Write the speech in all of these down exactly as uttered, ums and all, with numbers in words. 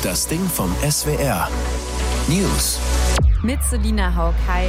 Das Ding vom S W R. News. Mit Selina Haug. Hi.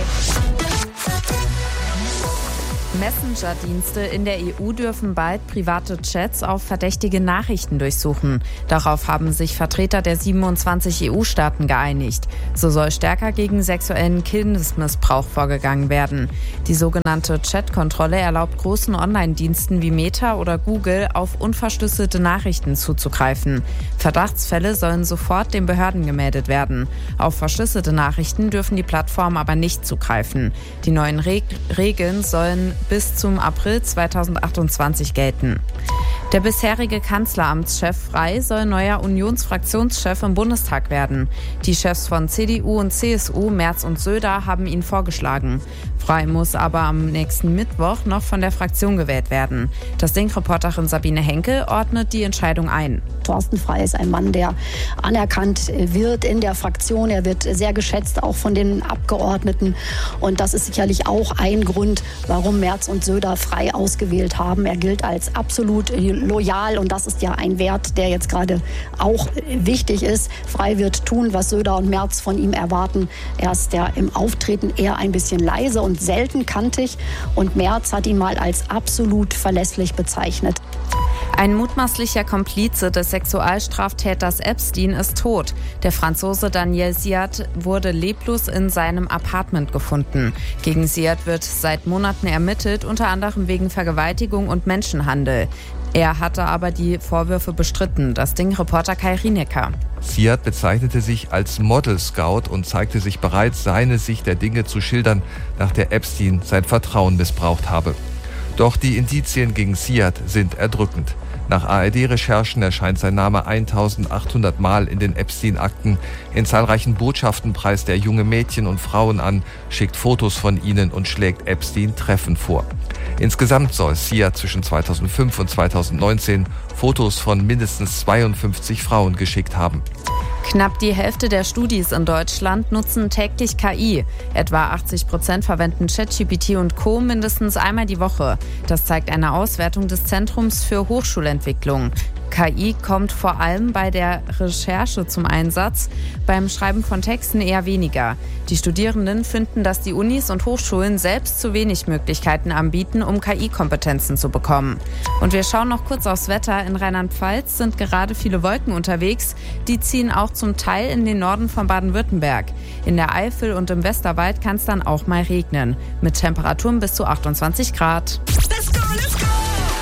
Messenger-Dienste in der E U dürfen bald private Chats auf verdächtige Nachrichten durchsuchen. Darauf haben sich Vertreter der siebenundzwanzig E U-Staaten geeinigt. So soll stärker gegen sexuellen Kindesmissbrauch vorgegangen werden. Die sogenannte Chat-Kontrolle erlaubt großen Online-Diensten wie Meta oder Google auf unverschlüsselte Nachrichten zuzugreifen. Verdachtsfälle sollen sofort den Behörden gemeldet werden. Auf verschlüsselte Nachrichten dürfen die Plattformen aber nicht zugreifen. Die neuen Reg- Regeln sollen bis zum April zweitausendachtundzwanzig gelten. Der bisherige Kanzleramtschef Frey soll neuer Unionsfraktionschef im Bundestag werden. Die Chefs von C D U und C S U, Merz und Söder, haben ihn vorgeschlagen. Frey muss aber am nächsten Mittwoch noch von der Fraktion gewählt werden. Das Ding-Reporterin Sabine Henkel ordnet die Entscheidung ein. Thorsten Frey ist ein Mann, der anerkannt wird in der Fraktion. Er wird sehr geschätzt, auch von den Abgeordneten. Und das ist sicherlich auch ein Grund, warum Merz und Söder Frey ausgewählt haben. Er gilt als absolut loyal und das ist ja ein Wert, der jetzt gerade auch wichtig ist. Frey wird tun, was Söder und Merz von ihm erwarten. Er ist ja im Auftreten eher ein bisschen leise und selten kantig. Und Merz hat ihn mal als absolut verlässlich bezeichnet. Ein mutmaßlicher Komplize des Sexualstraftäters Epstein ist tot. Der Franzose Daniel Siad wurde leblos in seinem Apartment gefunden. Gegen Siad wird seit Monaten ermittelt, unter anderem wegen Vergewaltigung und Menschenhandel. Er hatte aber die Vorwürfe bestritten. Das Ding-Reporter Kai Rienecker. Siad bezeichnete sich als Model-Scout und zeigte sich bereit, seine Sicht der Dinge zu schildern, nach der Epstein sein Vertrauen missbraucht habe. Doch die Indizien gegen Siad sind erdrückend. Nach A R D-Recherchen erscheint sein Name eintausendachthundert Mal in den Epstein-Akten. In zahlreichen Botschaften preist er junge Mädchen und Frauen an, schickt Fotos von ihnen und schlägt Epstein Treffen vor. Insgesamt soll Siad zwischen zweitausendfünf und zweitausendneunzehn Fotos von mindestens zweiundfünfzig Frauen geschickt haben. Knapp die Hälfte der Studis in Deutschland nutzen täglich K I. Etwa achtzig Prozent verwenden ChatGPT und Co. mindestens einmal die Woche. Das zeigt eine Auswertung des Zentrums für Hochschulentwicklung. K I kommt vor allem bei der Recherche zum Einsatz, beim Schreiben von Texten eher weniger. Die Studierenden finden, dass die Unis und Hochschulen selbst zu wenig Möglichkeiten anbieten, um K I-Kompetenzen zu bekommen. Und wir schauen noch kurz aufs Wetter. In Rheinland-Pfalz sind gerade viele Wolken unterwegs. Die ziehen auch zum Teil in den Norden von Baden-Württemberg. In der Eifel und im Westerwald kann es dann auch mal regnen. Mit Temperaturen bis zu achtundzwanzig Grad. Let's go, let's go!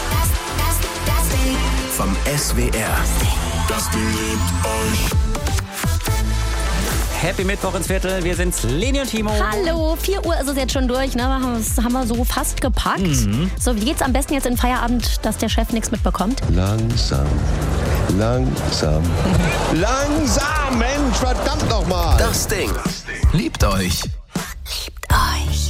Vom S W R. Das Ding liebt euch. Happy Mittwoch ins Viertel. Wir sind's, Leni und Timo. Hallo, vier Uhr ist es jetzt schon durch, ne? Das haben wir so fast gepackt. Mhm. So, wie geht's am besten jetzt in Feierabend, dass der Chef nichts mitbekommt? Langsam, langsam, langsam, Mensch, verdammt nochmal. Das Ding liebt euch.